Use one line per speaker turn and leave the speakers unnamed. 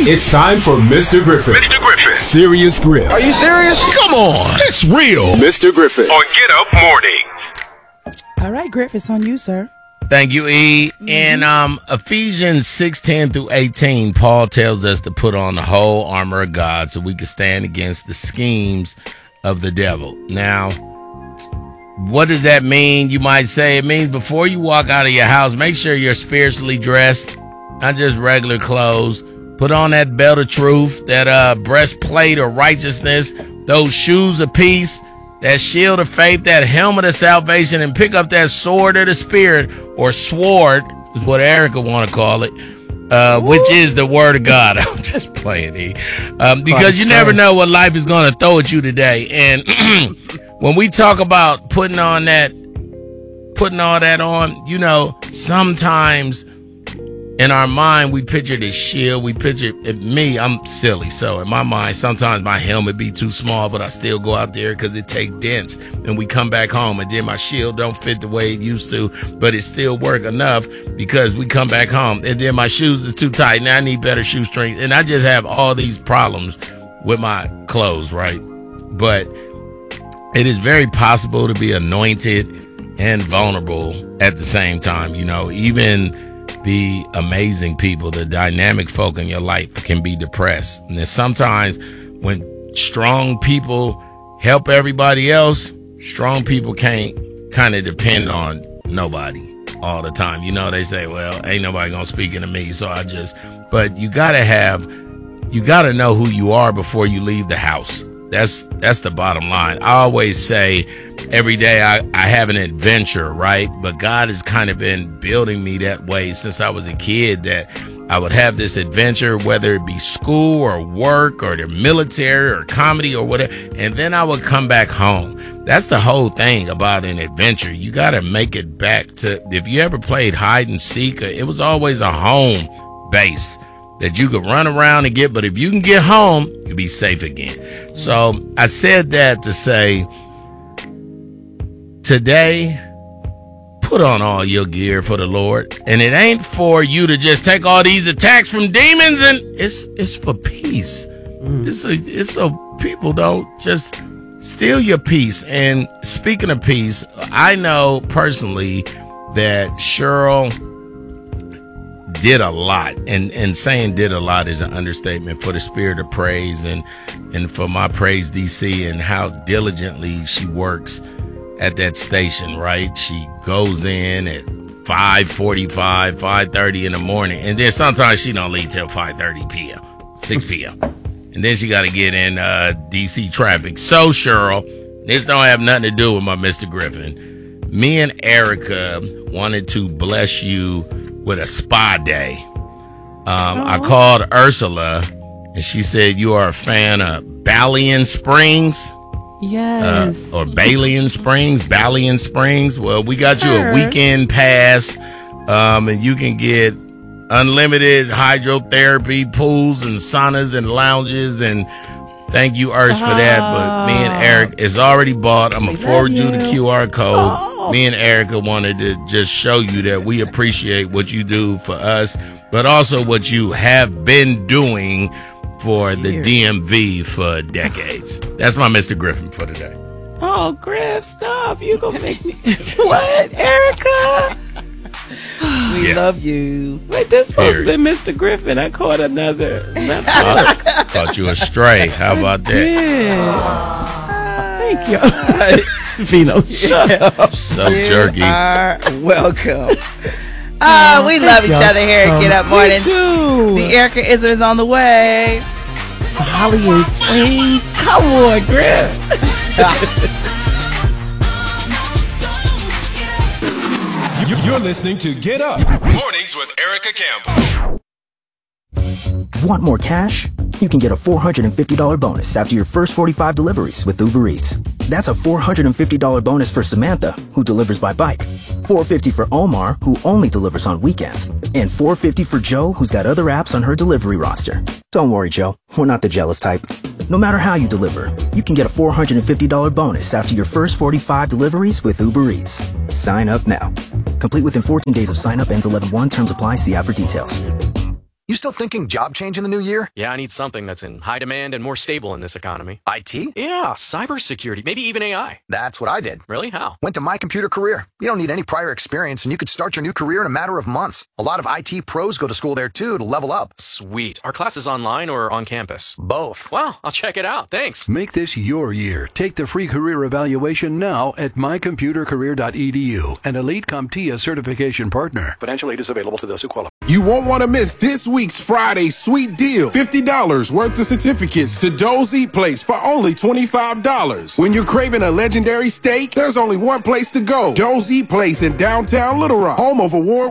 It's time for Mr. Griffin.
Mr. Griffin.
Serious Griff.
Are you serious?
Come on, it's real.
Mr. Griffin.
On Get Up Mornings.
All right, Griff, it's on you, sir.
Thank you, E. In Ephesians 6:10-18, Paul tells us to put on the whole armor of God so we can stand against the schemes of the devil. Now, what does that mean? You might say it means before you walk out of your house, make sure you're spiritually dressed, not just regular clothes. Put on that belt of truth, that breastplate of righteousness, those shoes of peace, that shield of faith, that helmet of salvation, and pick up that sword of the spirit, or sword is what Erica want to call it, which is the word of God. I'm just playing, E. Because you never know what life is going to throw at you today. And when we talk about putting all that on, you know, sometimes in our mind, we picture this shield. We picture me. I'm silly. So in my mind, sometimes my helmet be too small, but I still go out there because it take dents. And we come back home and then my shield don't fit the way it used to, but it still work enough because we come back home. And then my shoes is too tight. Now I need better shoe strength. And I just have all these problems with my clothes, right? But it is very possible to be anointed and vulnerable at the same time. You know, even the amazing people, the dynamic folk in your life can be depressed. And then sometimes when strong people help everybody else, strong people can't kind of depend on nobody all the time. You know, they say, well, ain't nobody gonna speak into me, so but you gotta know who you are before you leave the house. That's the bottom line. I always say every day I have an adventure, right? But God has kind of been building me that way since I was a kid, that I would have this adventure, whether it be school or work or the military or comedy or whatever. And then I would come back home. That's the whole thing about an adventure. You got to make it back to, if you ever played hide and seek, it was always a home base that you could run around and get, but if you can get home, you'll be safe again. So I said that to say, today, put on all your gear for the Lord. And it ain't for you to just take all these attacks from demons, and it's for peace. It's so people don't just steal your peace. And speaking of peace, I know personally that Cheryl did a lot, and saying did a lot is an understatement, for the spirit of praise and for my Praise DC, and how diligently she works at that station, right? She goes in at 5:45, 5:30 in the morning, and then sometimes she don't leave till 5:30 p.m., 6 p.m. And then she got to get in DC traffic. So Cheryl, this don't have nothing to do with my Mr. Griffin. Me and Erica wanted to bless you with a spa day. I called Ursula, and she said you are a fan of Balian Springs.
Yes.
Or Balian Springs. Well, we got you a weekend pass, and you can get unlimited hydrotherapy, pools and saunas and lounges, and thank you, Urs, for that. But me and Eric is already bought. I'm going to forward you the QR code. Me and Erica wanted to just show you that we appreciate what you do for us, but also what you have been doing for the DMV for decades. That's my Mr. Griffin for today.
Oh, Griff, stop. You gonna make me... What, Erica?
We love you.
Wait, this supposed to be Mr. Griffin. I caught another.
Caught you astray. How about that?
Thank you. Vino, shut up.
So jerky.
You are welcome. We love each other here at Get Up Mornings. The Erica Ism is on the way.
Hollywood Springs. Come on, Griff.
You're listening to Get Up Mornings with Erica Campbell.
Want more cash? You can get a $450 bonus after your first 45 deliveries with Uber Eats. That's a $450 bonus for Samantha, who delivers by bike, $450 for Omar, who only delivers on weekends, and $450 for Joe, who's got other apps on her delivery roster. Don't worry, Joe. We're not the jealous type. No matter how you deliver, you can get a $450 bonus after your first 45 deliveries with Uber Eats. Sign up now. Complete within 14 days of sign up. Ends 11/1. Terms apply. See app for details.
You still thinking job change in the new year?
Yeah, I need something that's in high demand and more stable in this economy.
IT?
Yeah, cybersecurity, maybe even AI.
That's what I did.
Really? How?
Went to My Computer Career. You don't need any prior experience, and you could start your new career in a matter of months. A lot of IT pros go to school there, too, to level up.
Sweet. Are classes online or on campus?
Both.
Wow, I'll check it out. Thanks.
Make this your year. Take the free career evaluation now at mycomputercareer.edu, an Elite CompTIA certification partner. Financial aid is available to those who qualify.
You won't want to miss this week's Friday sweet deal. $50 worth of certificates to Doe's Eat Place for only $25. When you're craving a legendary steak, there's only one place to go. Doe's Eat Place in downtown Little Rock, home of award